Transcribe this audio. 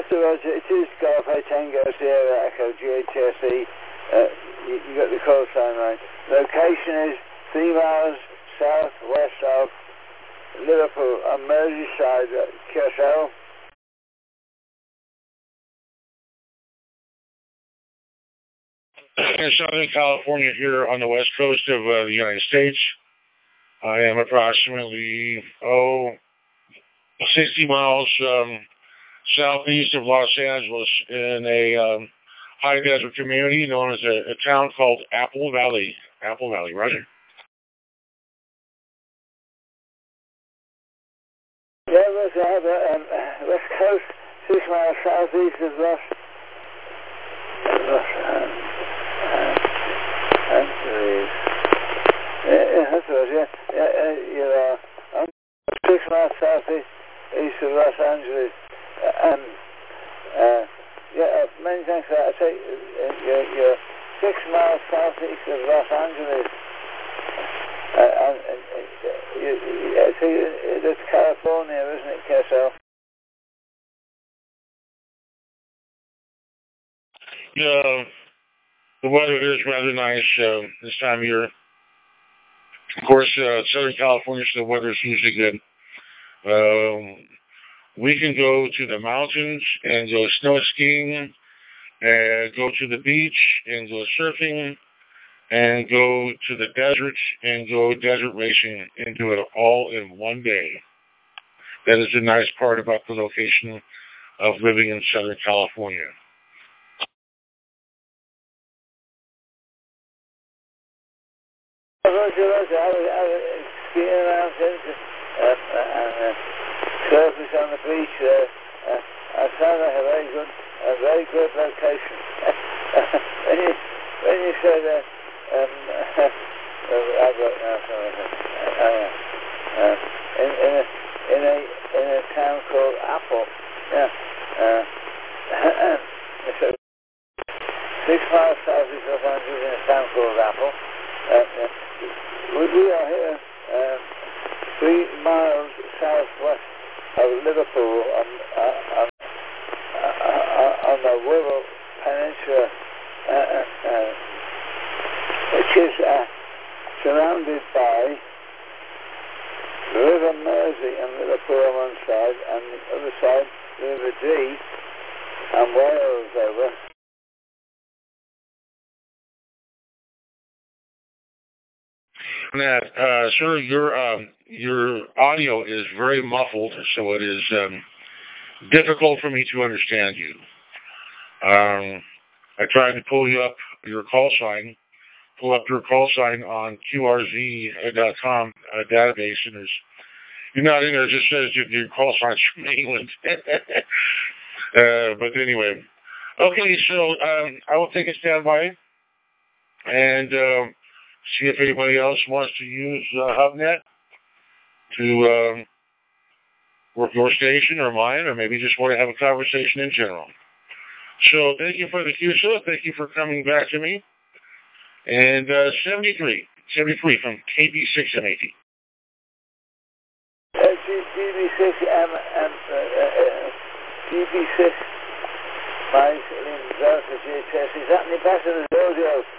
Roger, it is Golf Tango Sierra Echo GHSE. You got the call sign right. Location is 3 miles southwest of Liverpool on Merseyside, QSL. In Southern California, here on the west coast of the United States. I am approximately 60 miles southeast of Los Angeles in a high desert community known as a town called Apple Valley. Apple Valley, Roger. Yeah, Roger, I have a west coast, 6 miles southeast of Los Angeles. Yeah, that's right, yeah. You are. I'm 6 miles southeast east of Los Angeles. Many thanks for that. I say you're 6 miles southeast of Los Angeles. That's California, isn't it, Kessel? Yeah, the weather here is rather nice this time of year. Of course, Southern California, so the weather is usually good. We can go to the mountains and go snow skiing, and go to the beach and go surfing, and go to the desert and go desert racing and do it all in one day. That is the nice part about the location of living in Southern California. I was skiing around and surface on the beach there. I found like a very good location. when you said that, I've got now in a town called Apple. Yeah. So 6 miles south of Los Angeles in a town called Apple. We are here 3 miles southwest of Liverpool on the Wirral Peninsula, which is surrounded by the River Mersey and Liverpool on one side, and the other side, the River Dee and Wales over. Sir, your audio is very muffled, so it is difficult for me to understand you. I tried to pull your call sign on QRZ.com database, and you're not in there. It just says your call sign's from England. But anyway, okay. So I will take a standby and see if anybody else wants to use HubNet to work your station or mine, or maybe just want to have a conversation in general. So thank you for the QSO. Thank you for coming back to me. And 73 from KB6M80. GB6 Mike in Delta GHS. Is that any better than audio?